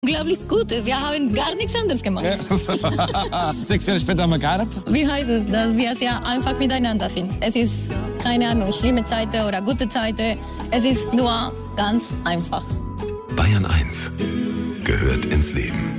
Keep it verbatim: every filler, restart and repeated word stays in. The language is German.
Unglaublich gut. Wir haben gar nichts anderes gemacht. Ja. Sechs Jahre später haben wir geheiratet. Wie heißt es, dass wir sehr einfach miteinander sind? Es ist, keine Ahnung, schlimme Zeiten oder gute Zeiten. Es ist nur ganz einfach. Bayern eins gehört ins Leben.